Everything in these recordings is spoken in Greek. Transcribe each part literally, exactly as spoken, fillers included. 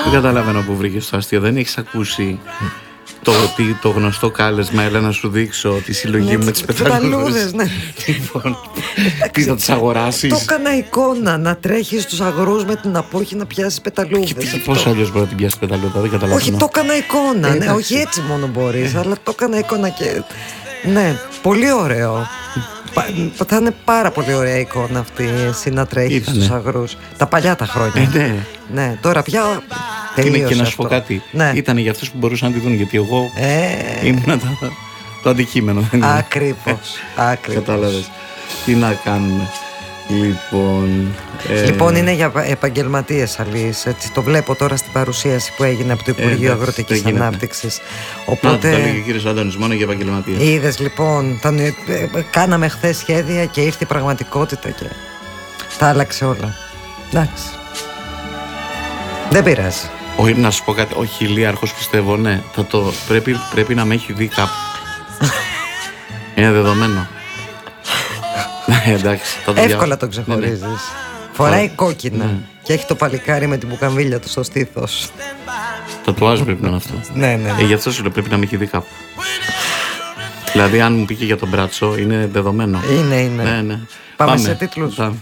Δεν καταλαβαίνω που βρήκες το αστείο. Δεν έχεις ακούσει το, ότι το γνωστό κάλεσμα, έλα να σου δείξω τη συλλογή μου με τις πεταλούδες. Ναι. Λοιπόν, τι θα τις αγοράσεις? Το έκανα εικόνα, να τρέχεις στους αγρούς με την απόχη να πιάσεις πεταλούδες. Πώς αλλιώς μπορεί να την πιάσεις πεταλούδα? Δεν καταλαβαίνω. Όχι, το έκανα εικόνα. Ε, ναι, όχι έτσι μόνο μπορείς, ε. αλλά το έκανα εικόνα και. Ναι, πολύ ωραίο. Θα είναι πάρα πολύ ωραία εικόνα αυτή, εσύ να τρέχεις στους αγρούς. Τα παλιά τα χρόνια. Ε, ναι. Ναι, τώρα πια τελείωσε. Και να σου πω κάτι. Ναι. Ήταν για αυτούς που μπορούσαν να τη δουν, γιατί εγώ ε... ήμουν το, το αντικείμενο. Ακριβώς. Ακριβώς. Κατάλαβες. Τι να κάνουμε. Λοιπόν, ε... λοιπόν, είναι για επαγγελματίες, Αλής. Έτσι, το βλέπω τώρα στην παρουσίαση που έγινε από το Υπουργείο ε, Αγροτικής Ανάπτυξης. Οπότε. Να, το έλεγε ο κύριος Άντωνης, μόνο για επαγγελματίες. Είδες, λοιπόν, τα... κάναμε χθες σχέδια και ήρθε η πραγματικότητα και τα άλλαξε όλα. Εντάξει. Δεν πειράζει. Όχι, να σου πω κάτι. Ο χιλίαρχος, πιστεύω, ναι. Θα το... πρέπει, πρέπει να με έχει δει κάπου. Είναι δεδομένο. Εντάξει, θα το εύκολα το ξεχωρίζεις. Ναι, ναι. Φοράει θα... κόκκινα ναι. και έχει το παλικάρι με την μπουκαμβίλια του στο στήθος. Τατουάζ πρέπει να είναι αυτό. Ναι, ναι, ναι. Ε, γι' αυτό σου λέω, πρέπει να με έχει δει κάπου. Δηλαδή, αν μου πήγε για τον μπράτσο, είναι δεδομένο. Είναι, είναι. Ναι, ναι. Πάμε, Πάμε σε τίτλους. Πάμε.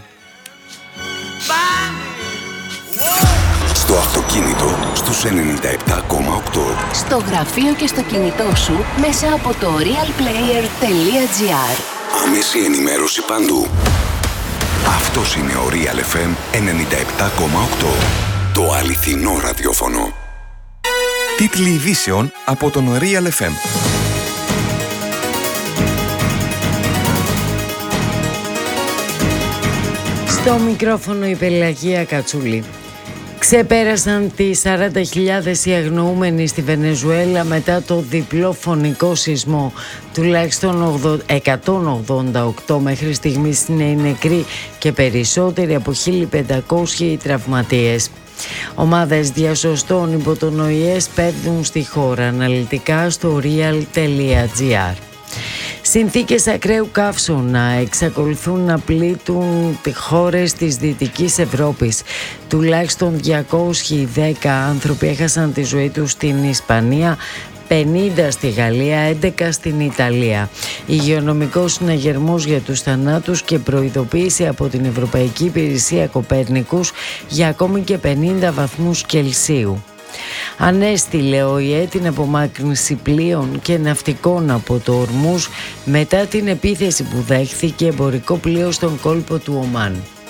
Στο αυτοκίνητο στους ενενήντα επτά κόμμα οκτώ. Στο γραφείο και στο κινητό σου μέσα από το realplayer.gr. Άμεση ενημέρωση παντού. Αυτός είναι ο Real εφ εμ ενενήντα επτά κόμμα οκτώ. Το αληθινό ραδιόφωνο. Τίτλοι ειδήσεων από τον Real εφ εμ. Στο μικρόφωνο η Πελαγία Κατσούλη. Ξεπέρασαν τις σαράντα χιλιάδες οι αγνοούμενοι στη Βενεζουέλα μετά το διπλό φωνικό σεισμό. Τουλάχιστον εκατόν ογδόντα οκτώ μέχρι στιγμής είναι οι νεκροί και περισσότεροι από χίλια πεντακόσιοι τραυματίες. Ομάδες διασωστών υπό τον Ο Η Ε σπέβδουν στη χώρα. Αναλυτικά στο real.gr. Συνθήκες ακραίου καύσωνα εξακολουθούν να πλήττουν χώρες της Δυτικής Ευρώπης. Τουλάχιστον διακόσιοι δέκα άνθρωποι έχασαν τη ζωή τους στην Ισπανία, πενήντα στη Γαλλία, έντεκα στην Ιταλία. Υγειονομικός συναγερμός για τους θανάτους και προειδοποίηση από την Ευρωπαϊκή Υπηρεσία Κοπέρνικους για ακόμη και πενήντα βαθμούς Κελσίου. Ανέστηλε ο Ο Η Ε την απομάκρυνση πλοίων και ναυτικών από το Ορμούζ μετά την επίθεση που δέχθηκε εμπορικό πλοίο στον κόλπο του Ομάν.